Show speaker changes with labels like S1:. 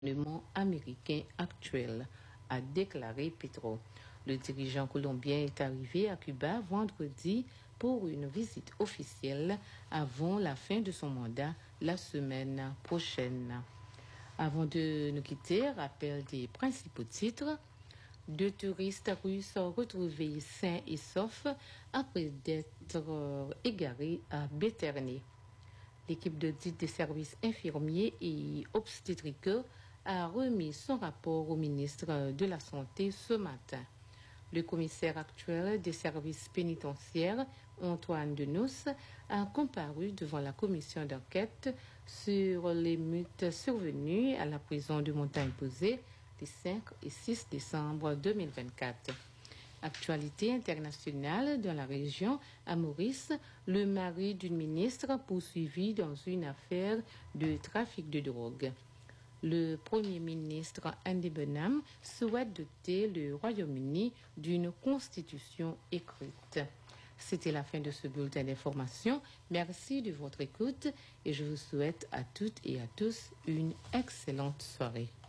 S1: gouvernement américain actuel, a déclaré Petro. Le dirigeant colombien est arrivé à Cuba vendredi pour une visite officielle avant la fin de son mandat la semaine prochaine. Avant de nous quitter, rappel des principaux titres. 2 touristes russes retrouvés sains et saufs après d'être égarés à Béternay. L'équipe d'audit des services infirmiers et obstétricaux a remis son rapport au ministre de la Santé ce matin. Le commissaire actuel des services pénitentiaires, Antoine Denous, a comparu devant la commission d'enquête sur l'émeute survenue à la prison de Montagne-Posée les 5 et 6 décembre 2024. Actualité internationale dans la région, à Maurice, le mari d'une ministre poursuivi dans une affaire de trafic de drogue. Le Premier ministre Andy Burnham souhaite doter le Royaume-Uni d'une constitution écrite. C'était la fin de ce bulletin d'information. Merci de votre écoute et je vous souhaite à toutes et à tous une excellente soirée.